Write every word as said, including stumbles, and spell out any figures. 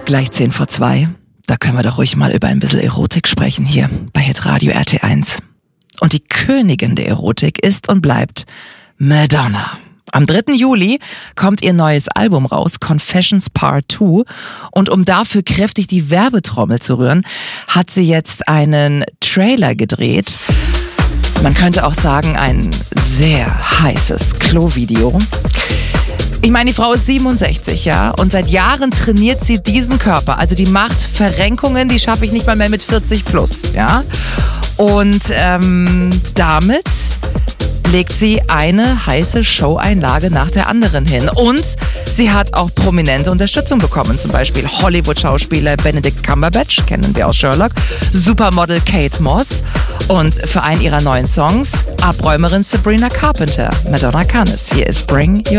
Gleich zehn vor zwei. Da können wir doch ruhig mal über ein bisschen Erotik sprechen hier bei Hitradio R T eins. Und die Königin der Erotik ist und bleibt Madonna. Am dritten Juli kommt ihr neues Album raus, Confessions Part zwei. Und um dafür kräftig die Werbetrommel zu rühren, hat sie jetzt einen Trailer gedreht. Man könnte auch sagen, ein sehr heißes Klovideo. Ich meine, die Frau ist siebenundsechzig, ja, und seit Jahren trainiert sie diesen Körper. Also die macht Verrenkungen, die schaffe ich nicht mal mehr mit vierzig plus, ja. Und ähm, damit legt sie eine heiße Showeinlage nach der anderen hin. Und sie hat auch prominente Unterstützung bekommen. Zum Beispiel Hollywood-Schauspieler Benedict Cumberbatch, kennen wir aus Sherlock, Supermodel Kate Moss und für einen ihrer neuen Songs Abräumerin Sabrina Carpenter. Madonna kann es. Hier ist Bring Your